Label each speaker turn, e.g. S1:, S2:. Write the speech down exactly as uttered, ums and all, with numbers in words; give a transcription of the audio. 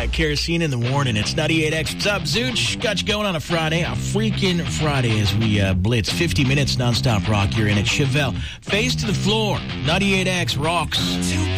S1: Kerosene in the Morning. It's ninety-eight X. What's up, Zooch? Got you going on a Friday, a freaking Friday as we uh, blitz fifty minutes nonstop rock here in it. Chevelle, face to the floor. ninety-eight X rocks.